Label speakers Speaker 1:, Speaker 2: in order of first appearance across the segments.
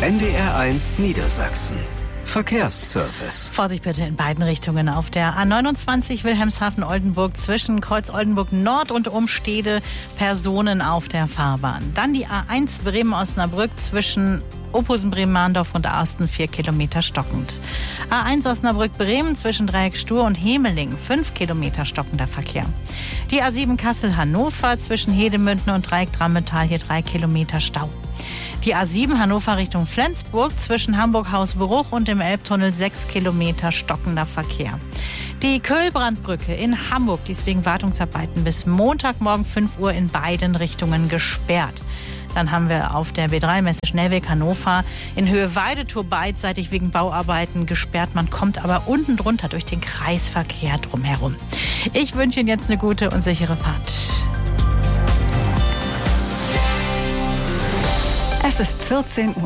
Speaker 1: NDR1 Niedersachsen. Verkehrsservice.
Speaker 2: Vorsicht bitte in beiden Richtungen auf der A29 Wilhelmshaven-Oldenburg zwischen Kreuz Oldenburg Nord und Umstede. Personen auf der Fahrbahn. Dann die A1 Bremen-Osnabrück zwischen Ophusen-Bremen-Mahndorf und Arsten 4 Kilometer stockend. A1 Osnabrück-Bremen zwischen Dreieck Stur und Hemeling 5 Kilometer stockender Verkehr. Die A7 Kassel-Hannover zwischen Hedemünden und Dreieck Drammetal hier 3 Kilometer Stau. Die A7 Hannover Richtung Flensburg zwischen Hamburg-Hausbruch und dem Elbtunnel 6 Kilometer stockender Verkehr. Die Köhlbrandbrücke in Hamburg, die ist wegen Wartungsarbeiten bis Montagmorgen 5 Uhr in beiden Richtungen gesperrt. Dann haben wir auf der B3-Messe Schnellweg Hannover in Höhe Weidetor beidseitig wegen Bauarbeiten gesperrt. Man kommt aber unten drunter durch den Kreisverkehr drumherum. Ich wünsche Ihnen jetzt eine gute und sichere Fahrt.
Speaker 3: Es ist 14 Uhr.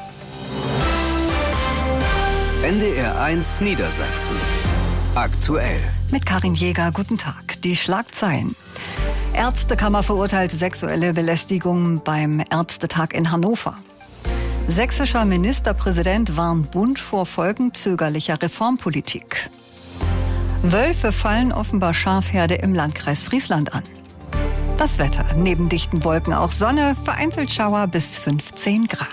Speaker 1: NDR1 Niedersachsen. Aktuell.
Speaker 3: Mit Karin Jäger, guten Tag. Die Schlagzeilen. Ärztekammer verurteilt sexuelle Belästigung beim Ärztetag in Hannover. Sächsischer Ministerpräsident warnt Bund vor Folgen zögerlicher Reformpolitik. Wölfe fallen offenbar Schafherde im Landkreis Friesland an. Das Wetter. Neben dichten Wolken auch Sonne, vereinzelt Schauer bis 15 Grad.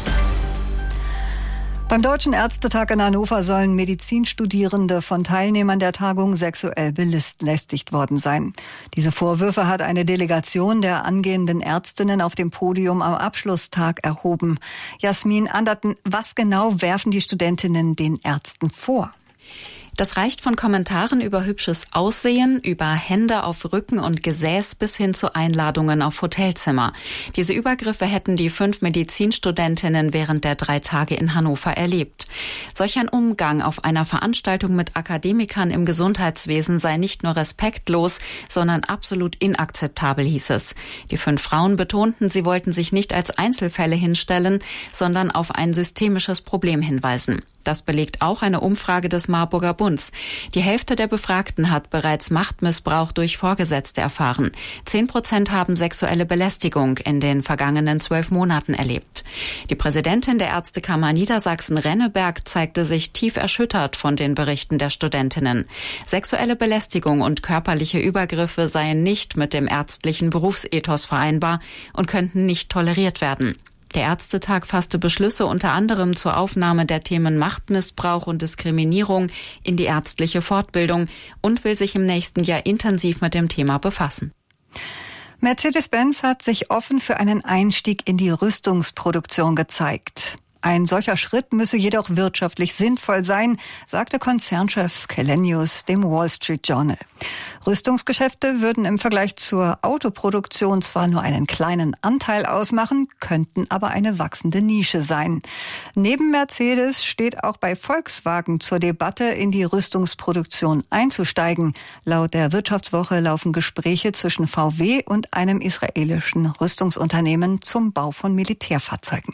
Speaker 3: Beim Deutschen Ärztetag in Hannover sollen Medizinstudierende von Teilnehmern der Tagung sexuell belästigt worden sein. Diese Vorwürfe hat eine Delegation der angehenden Ärztinnen auf dem Podium am Abschlusstag erhoben. Jasmin Anderten, was genau werfen die Studentinnen den Ärzten vor?
Speaker 4: Das reicht von Kommentaren über hübsches Aussehen, über Hände auf Rücken und Gesäß bis hin zu Einladungen auf Hotelzimmer. Diese Übergriffe hätten die 5 Medizinstudentinnen während der 3 Tage in Hannover erlebt. Solch ein Umgang auf einer Veranstaltung mit Akademikern im Gesundheitswesen sei nicht nur respektlos, sondern absolut inakzeptabel, hieß es. Die 5 Frauen betonten, sie wollten sich nicht als Einzelfälle hinstellen, sondern auf ein systemisches Problem hinweisen. Das belegt auch eine Umfrage des Marburger Bunds. Die Hälfte der Befragten hat bereits Machtmissbrauch durch Vorgesetzte erfahren. 10% haben sexuelle Belästigung in den vergangenen 12 Monaten erlebt. Die Präsidentin der Ärztekammer Niedersachsen Renneberg zeigte sich tief erschüttert von den Berichten der Studentinnen. Sexuelle Belästigung und körperliche Übergriffe seien nicht mit dem ärztlichen Berufsethos vereinbar und könnten nicht toleriert werden. Der Ärztetag fasste Beschlüsse unter anderem zur Aufnahme der Themen Machtmissbrauch und Diskriminierung in die ärztliche Fortbildung und will sich im nächsten Jahr intensiv mit dem Thema befassen.
Speaker 3: Mercedes-Benz hat sich offen für einen Einstieg in die Rüstungsproduktion gezeigt. Ein solcher Schritt müsse jedoch wirtschaftlich sinnvoll sein, sagte Konzernchef Källenius dem Wall Street Journal. Rüstungsgeschäfte würden im Vergleich zur Autoproduktion zwar nur einen kleinen Anteil ausmachen, könnten aber eine wachsende Nische sein. Neben Mercedes steht auch bei Volkswagen zur Debatte, in die Rüstungsproduktion einzusteigen. Laut der Wirtschaftswoche laufen Gespräche zwischen VW und einem israelischen Rüstungsunternehmen zum Bau von Militärfahrzeugen.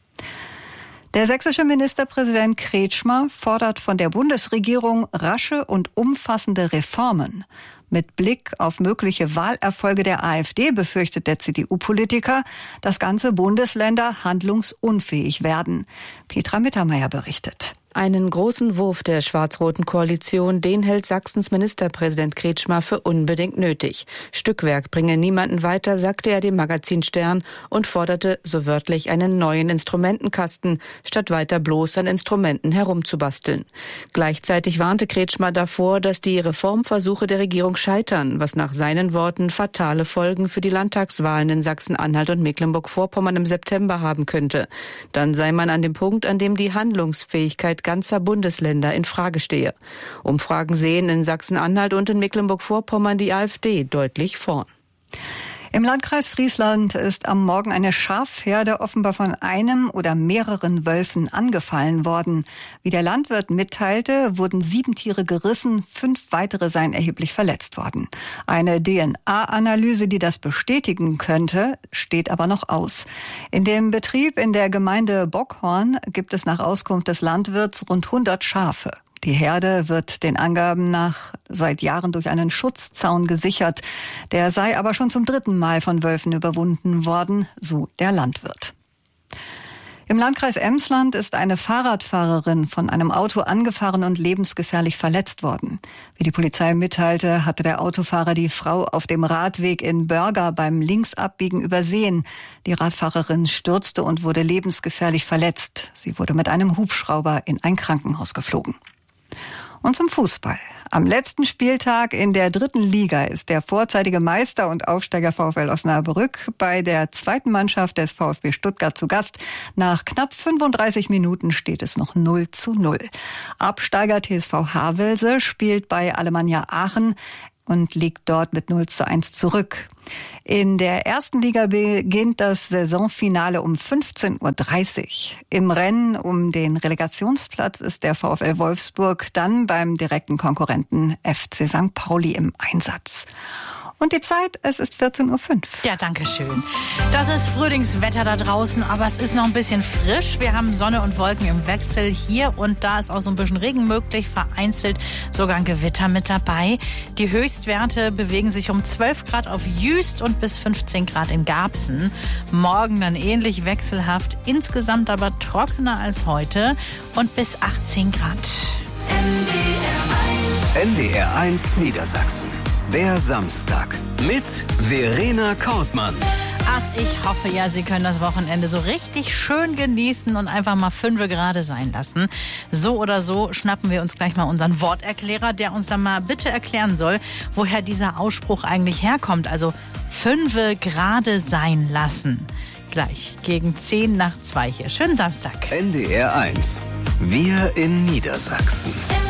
Speaker 3: Der sächsische Ministerpräsident Kretschmer fordert von der Bundesregierung rasche und umfassende Reformen. Mit Blick auf mögliche Wahlerfolge der AfD befürchtet der CDU-Politiker, dass ganze Bundesländer handlungsunfähig werden. Petra Mittermeier berichtet.
Speaker 5: Einen großen Wurf der schwarz-roten Koalition, den hält Sachsens Ministerpräsident Kretschmer für unbedingt nötig. Stückwerk bringe niemanden weiter, sagte er dem Magazin Stern und forderte so wörtlich einen neuen Instrumentenkasten, statt weiter bloß an Instrumenten herumzubasteln. Gleichzeitig warnte Kretschmer davor, dass die Reformversuche der Regierung scheitern, was nach seinen Worten fatale Folgen für die Landtagswahlen in Sachsen-Anhalt und Mecklenburg-Vorpommern im September haben könnte. Dann sei man an dem Punkt, an dem die Handlungsfähigkeit ganzer Bundesländer in Frage stehe. Umfragen sehen in Sachsen-Anhalt und in Mecklenburg-Vorpommern die AfD deutlich vorn.
Speaker 3: Im Landkreis Friesland ist am Morgen eine Schafherde offenbar von einem oder mehreren Wölfen angefallen worden. Wie der Landwirt mitteilte, wurden 7 Tiere gerissen, 5 weitere seien erheblich verletzt worden. Eine DNA-Analyse, die das bestätigen könnte, steht aber noch aus. In dem Betrieb in der Gemeinde Bockhorn gibt es nach Auskunft des Landwirts rund 100 Schafe. Die Herde wird den Angaben nach seit Jahren durch einen Schutzzaun gesichert. Der sei aber schon zum 3. Mal von Wölfen überwunden worden, so der Landwirt. Im Landkreis Emsland ist eine Fahrradfahrerin von einem Auto angefahren und lebensgefährlich verletzt worden. Wie die Polizei mitteilte, hatte der Autofahrer die Frau auf dem Radweg in Börger beim Linksabbiegen übersehen. Die Radfahrerin stürzte und wurde lebensgefährlich verletzt. Sie wurde mit einem Hubschrauber in ein Krankenhaus geflogen. Und zum Fußball. Am letzten Spieltag in der 3. Liga ist der vorzeitige Meister und Aufsteiger VfL Osnabrück bei der zweiten Mannschaft des VfB Stuttgart zu Gast. Nach knapp 35 Minuten steht es noch 0:0. Absteiger TSV Havelse spielt bei Alemannia Aachen und liegt dort mit 0:1 zurück. In der 1. Liga beginnt das Saisonfinale um 15:30 Uhr. Im Rennen um den Relegationsplatz ist der VfL Wolfsburg dann beim direkten Konkurrenten FC St. Pauli im Einsatz. Und die Zeit, es ist 14:05 Uhr.
Speaker 2: Ja, danke schön. Das ist Frühlingswetter da draußen, aber es ist noch ein bisschen frisch. Wir haben Sonne und Wolken im Wechsel. Hier und da ist auch so ein bisschen Regen möglich, vereinzelt sogar ein Gewitter mit dabei. Die Höchstwerte bewegen sich um 12 Grad auf Jüst und bis 15 Grad in Garbsen. Morgen dann ähnlich wechselhaft, insgesamt aber trockener als heute und bis 18 Grad.
Speaker 1: NDR1 Niedersachsen. Der Samstag mit Verena Kortmann.
Speaker 2: Ach, ich hoffe ja, Sie können das Wochenende so richtig schön genießen und einfach mal 5 Grad sein lassen. So oder so schnappen wir uns gleich mal unseren Worterklärer, der uns dann mal bitte erklären soll, woher dieser Ausspruch eigentlich herkommt. Also 5 Grad sein lassen. Gleich gegen 1:10 hier. Schönen Samstag.
Speaker 1: NDR1. Wir in Niedersachsen.